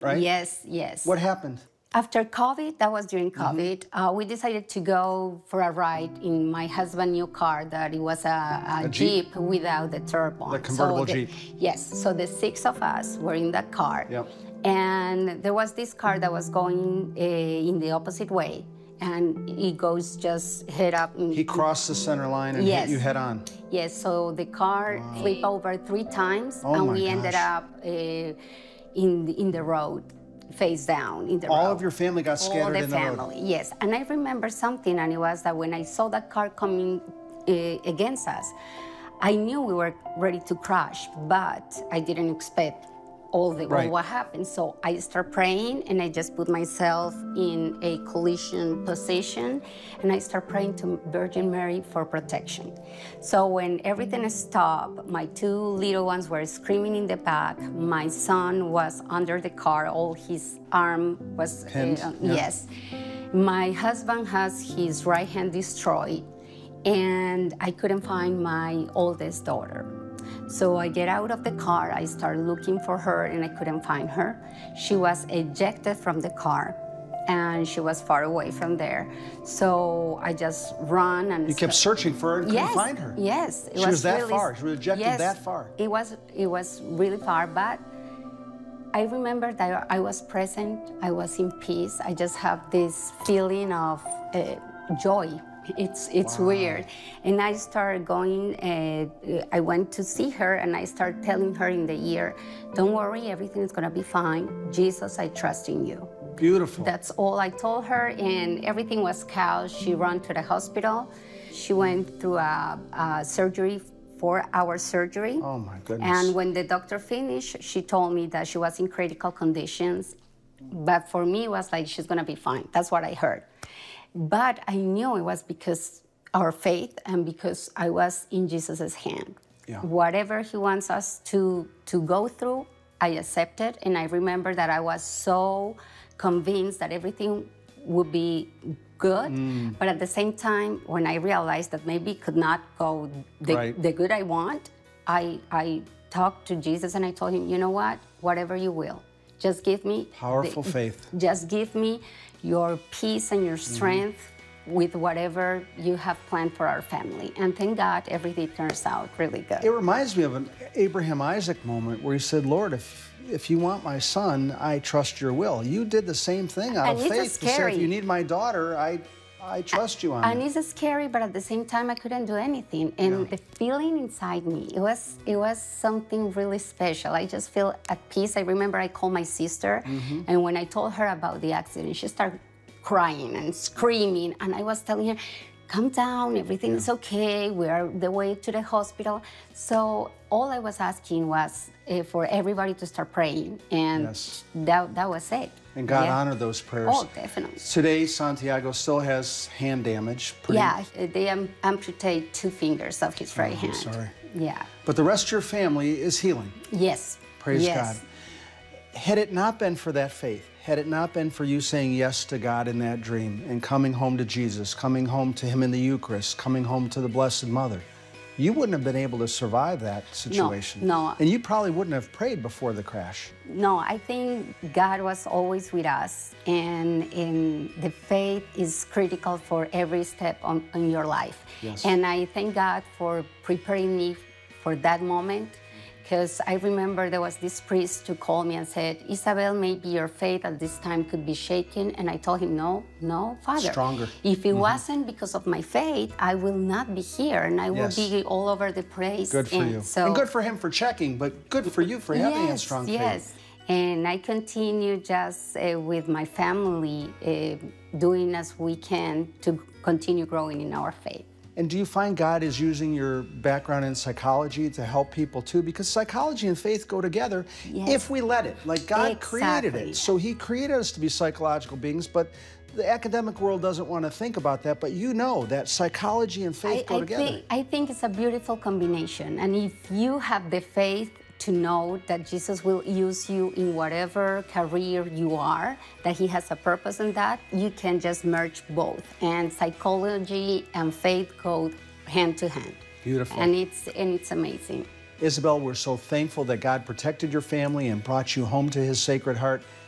right? Yes, yes. What happened? After COVID, that was during COVID, we decided to go for a ride in my husband's new car that it was a Jeep without the turbo. The convertible Jeep. Yes, so the 6 of us were in that car. Yep. And there was this car that was going in the opposite way, and it goes just head up. He crossed the center line and hit you head on. Yes, so the car flipped over 3 times, Oh and my we ended gosh. up in the road, face down in the road. All of your family got scattered in the road. All the family, yes. And I remember something, and it was that when I saw that car coming against us, I knew we were ready to crash, but I didn't expect all what happened. So I start praying, and I just put myself in a collision position, and I start praying to Virgin Mary for protection. So when everything stopped, my 2 little ones were screaming in the back. My son was under the car, all his arm was pinned. Yes. My husband has his right hand destroyed, and I couldn't find my oldest daughter. So I get out of the car, I start looking for her, and I couldn't find her. She was ejected from the car, and she was far away from there. So I just run and... You kept searching for her and couldn't find her? Yes. She was that far? She was ejected that far? It was really far, but I remember that I was present, I was in peace. I just have this feeling of joy. It's weird. And I started going, I went to see her, and I started telling her in the ear, don't worry, everything is gonna be fine. Jesus, I trust in you. Beautiful. That's all I told her, and everything was chaos. She ran to the hospital. She went through a surgery, 4-hour surgery. Oh my goodness. And when the doctor finished, she told me that she was in critical conditions. But for me, it was like, she's gonna be fine. That's what I heard. But I knew it was because our faith and because I was in Jesus' hand. Yeah. Whatever he wants us to go through, I accepted. And I remember that I was so convinced that everything would be good. But at the same time, when I realized that maybe it could not go the good I want, I talked to Jesus and I told him, you know what, whatever you will, just give me powerful faith. Just give me your peace and your strength with whatever you have planned for our family. And thank God, everything turns out really good. It reminds me of an Abraham-Isaac moment where he said, Lord, if you want my son, I trust your will. You did the same thing out of faith. You said, if you need my daughter, I trust you on it. And it's scary, but at the same time, I couldn't do anything. And the feeling inside me, it was something really special. I just feel at peace. I remember I called my sister, and when I told her about the accident, she started crying and screaming. And I was telling her, calm down, everything is okay. We are the way to the hospital. So all I was asking was for everybody to start praying. And that was it. And God honored those prayers. Oh, definitely. Today, Santiago still has hand damage. Yeah, they amputate 2 fingers of his right hand. I'm sorry. Yeah. But the rest of your family is healing. Yes. Praise God. Had it not been for that faith, had it not been for you saying yes to God in that dream and coming home to Jesus, coming home to him in the Eucharist, coming home to the Blessed Mother, you wouldn't have been able to survive that situation. No. And you probably wouldn't have prayed before the crash. No, I think God was always with us, and the faith is critical for every step in your life. Yes. And I thank God for preparing me for that moment, because I remember there was this priest who called me and said, Isabel, maybe your faith at this time could be shaken. And I told him, no, Father. Stronger. If it wasn't because of my faith, I will not be here, and I will be all over the place. Good for you. And good for him for checking, but good for you for having a strong faith. Yes. And I continue just with my family doing as we can to continue growing in our faith. And do you find God is using your background in psychology to help people too? Because psychology and faith go together if we let it. Like God created it. So he created us to be psychological beings, but the academic world doesn't want to think about that. But you know that psychology and faith go together. I think it's a beautiful combination. And if you have the faith to know that Jesus will use you in whatever career you are, that he has a purpose in that, you can just merge both. And psychology and faith go hand to hand. Beautiful. And it's amazing. Isabel, we're so thankful that God protected your family and brought you home to his Sacred Heart.